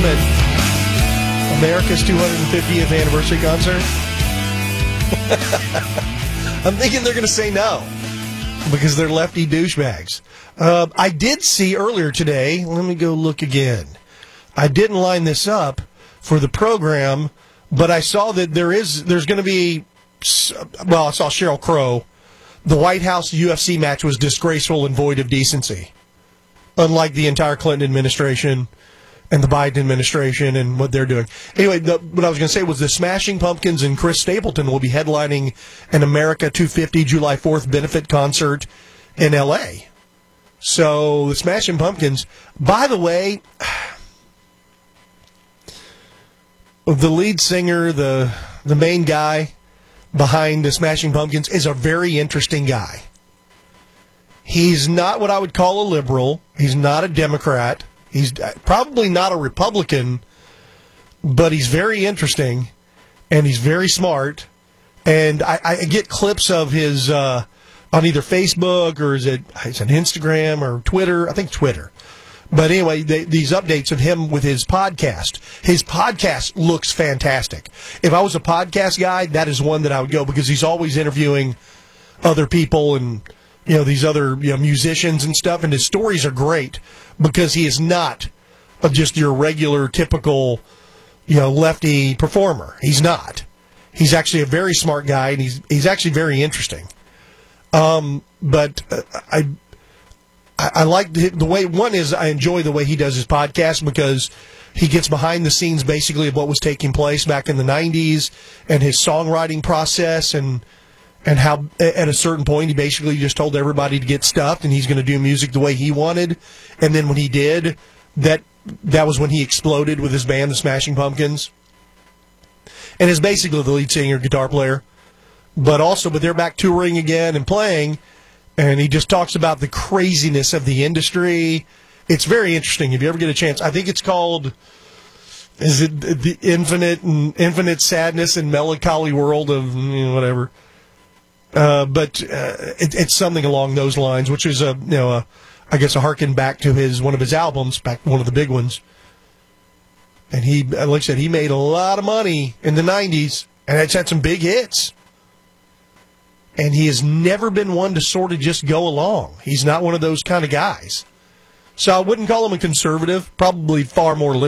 them at America's 250th anniversary concert? I'm thinking they're going to say no because they're lefty douchebags. I did see earlier today, let me go look again. I didn't line this up for the program, but I saw that there's going to be, well, I saw Sheryl Crow. The White House UFC match was disgraceful and void of decency, unlike the entire Clinton administration and the Biden administration and what they're doing. Anyway, what I was going to say was the Smashing Pumpkins and Chris Stapleton will be headlining an America 250 July 4th benefit concert in L.A. So the Smashing Pumpkins, by the way, the lead singer, the main guy behind the Smashing Pumpkins, is a very interesting guy. He's not what I would call a liberal. He's not a Democrat. He's probably not a Republican, but he's very interesting, and he's very smart. And I get clips of his on either Facebook or it's on Instagram or Twitter. I think Twitter. But anyway, these updates of him with his podcast. His podcast looks fantastic. If I was a podcast guy, that is one that I would go because he's always interviewing other people and these other musicians and stuff. And his stories are great because he is not just your regular, typical lefty performer. He's not. He's actually a very smart guy, and he's actually very interesting. But I like the way, one is I enjoy the way he does his podcast because he gets behind the scenes basically of what was taking place back in the 90s and his songwriting process and how at a certain point he basically just told everybody to get stuffed and he's going to do music the way he wanted. And then when he did, that was when he exploded with his band, the Smashing Pumpkins. And is basically the lead singer, guitar player. But they're back touring again and playing. And he just talks about the craziness of the industry. It's very interesting. If you ever get a chance, I think it's called, is it the Infinite Sadness and Melancholy World of whatever. But it's something along those lines, which is I guess a harken back to one of his albums, one of the big ones. And he, like I said, he made a lot of money in the 90s, and it's had some big hits. And he has never been one to sort of just go along. He's not one of those kind of guys. So I wouldn't call him a conservative, probably far more liberal.